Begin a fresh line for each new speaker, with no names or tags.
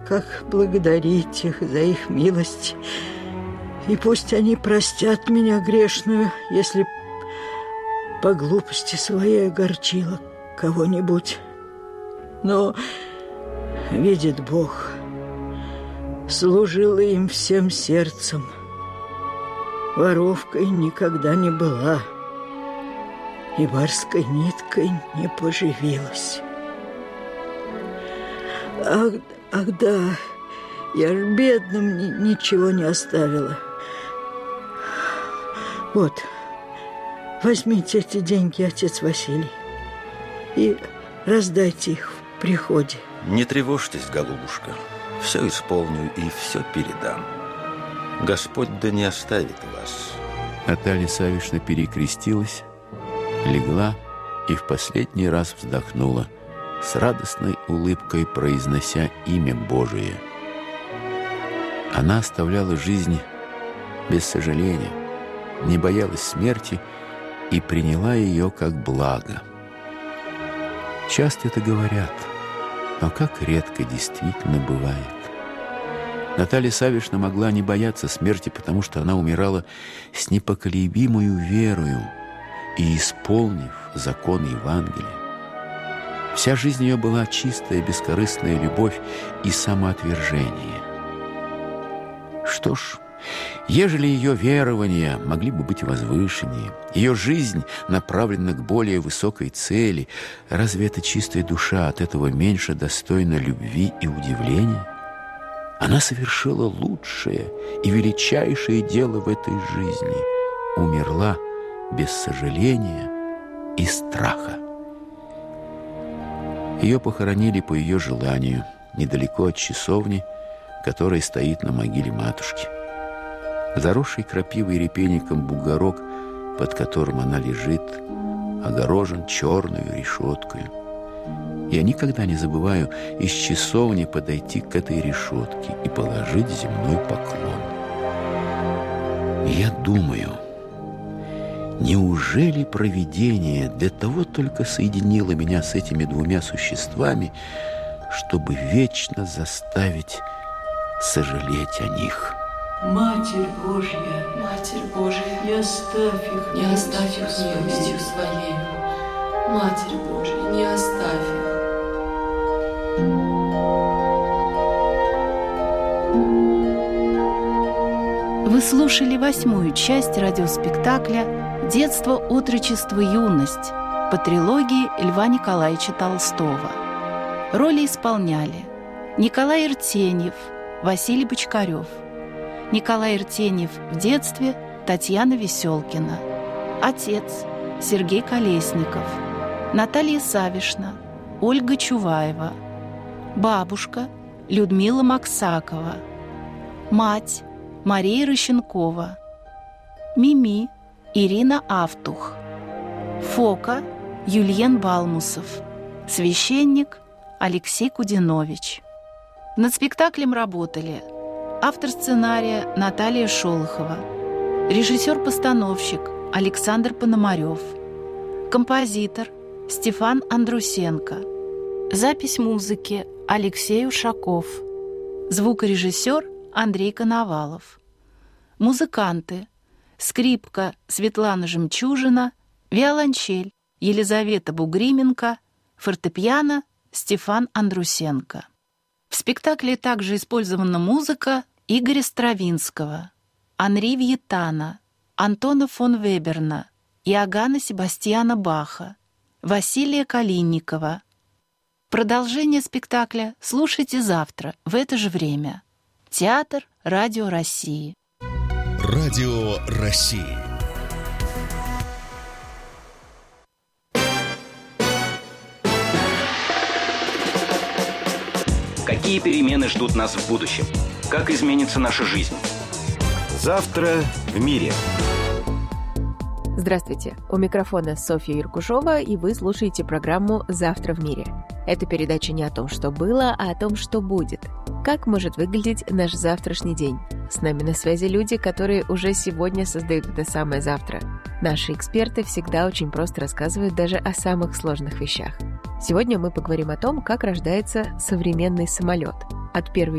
как благодарить их за их милость. И пусть они простят меня грешную, если по глупости своей огорчила кого-нибудь. Но, видит Бог, служила им всем сердцем. Воровкой никогда не была, и барской ниткой не поживилась. Ах да, я ж бедным ничего не оставила. Вот, возьмите эти деньги, отец Василий, и раздайте их в приходе.
Не тревожьтесь, голубушка, все исполню и все передам. Господь да не оставит вас.
Наталья Савишна перекрестилась, легла и в последний раз вздохнула, с радостной улыбкой произнося имя Божие. Она оставляла жизнь без сожаления, не боялась смерти и приняла ее как благо. Часто это говорят, но как редко действительно бывает. Наталья Савишна могла не бояться смерти, потому что она умирала с непоколебимою верою и исполнив закон Евангелия. Вся жизнь ее была чистая, бескорыстная любовь и самоотвержение. Что ж, ежели ее верования могли бы быть возвышеннее, ее жизнь направлена к более высокой цели, разве эта чистая душа от этого меньше достойна любви и удивления? Она совершила лучшее и величайшее дело в этой жизни. Умерла без сожаления и страха. Ее похоронили по ее желанию, недалеко от часовни, которая стоит на могиле матушки. Заросший крапивой и репейником бугорок, под которым она лежит, огорожен черной решеткой. Я никогда не забываю из часовни подойти к этой решетке и положить земной поклон. И я думаю, неужели провидение для того только соединило меня с этими двумя существами, чтобы вечно заставить сожалеть о них?
Матерь Божья,
Матерь Божья,
не оставь их
милостью своей. Матерь Божья, не оставь их.
Вы слушали 8-ю часть радиоспектакля «Детство, отрочество, юность» по трилогии Льва Николаевича Толстого. Роли исполняли Николай Иртеньев, Василий Бочкарев. Николай Иртеньев в детстве – Татьяна Веселкина. Отец – Сергей Колесников. Наталья Савишна – Ольга Чуваева. Бабушка – Людмила Максакова. Мать – Мария Рощенкова. Мими – Ирина Автух. Фока – Юльен Балмусов. Священник – Алексей Кудинович. Над спектаклем работали автор сценария Наталья Шолохова, режиссер-постановщик Александр Пономарев, композитор Стефан Андрусенко, запись музыки Алексей Ушаков, звукорежиссер Андрей Коновалов. Музыканты: скрипка Светлана Жемчужина, виолончель Елизавета Бугрименко, фортепиано Стефан Андрусенко. В спектакле также использована музыка Игоря Стравинского, Анри Вьетана, Антона фон Веберна, Иоганна Себастьяна Баха, Василия Калинникова. Продолжение спектакля слушайте завтра в это же время. Театр Радио России.
Радио России.
Какие перемены ждут нас в будущем? Как изменится наша жизнь? Завтра в мире.
Здравствуйте, у микрофона Софья Иркушова, и вы слушаете программу «Завтра в мире». Это передача не о том, что было, а о том, что будет. Как может выглядеть наш завтрашний день? С нами на связи люди, которые уже сегодня создают это самое завтра. Наши эксперты всегда очень просто рассказывают даже о самых сложных вещах. Сегодня мы поговорим о том, как рождается современный самолет. От первой